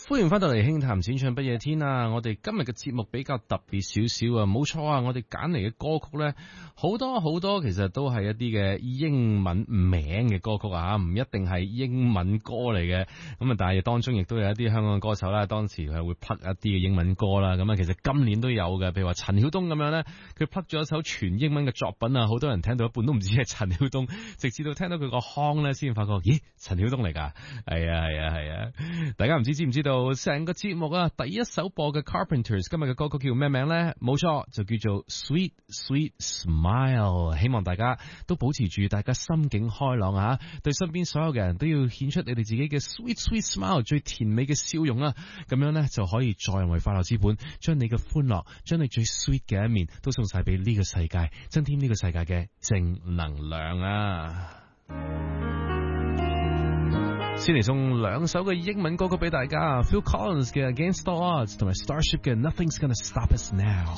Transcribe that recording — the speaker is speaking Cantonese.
歡迎翻到嚟輕談淺唱不夜天啊！我哋今日嘅節目比較特別少少啊，冇錯啊！我哋揀嚟嘅歌曲呢，好多其實都係一啲嘅英文名嘅歌曲啊，唔一定係英文歌嚟嘅。咁啊，但係當中亦都有一啲香港嘅歌手啦，當時係會 plug 一啲嘅英文歌啦。咁啊，其實今年都有嘅，譬如話陳曉東咁樣呢，佢 plug 咗一首全英文嘅作品啊，好多人聽到一半都唔知係陳曉東，直至到聽到佢個腔呢，先發覺，咦，陳曉東嚟㗎？係啊！大家唔知唔知道？成個節目啊，第一首播嘅 Carpenters 今日嘅歌曲叫咩名呢？冇錯，就叫做 Sweet Sweet Smile。希望大家都保持住大家心境開朗啊，對身邊所有嘅人都要獻出你哋自己嘅 Sweet Sweet Smile 最甜美嘅笑容啊，咁樣呢，就可以助人為快樂之本，將你嘅歡樂，將你最 sweet 嘅一面都送晒俾呢個世界，增添呢個世界嘅正能量啊！先嚟送兩首嘅英文歌曲俾大家 ，Phil Collins 嘅 Against All Odds 同埋 Starship 嘅 Nothing's Gonna Stop Us Now。